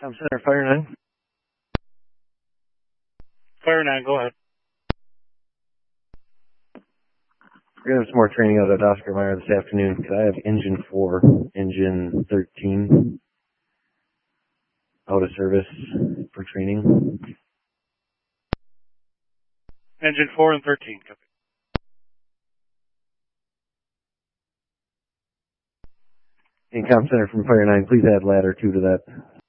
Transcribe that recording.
Tom Center, Fire 9. Fire 9, go ahead. We're going to have some more training out at Oscar Mayer this afternoon. Could I have Engine 4, Engine 13 out of service for training? Engine 4 and 13, copy. And Comm Center from Fire 9, please add ladder 2 to that.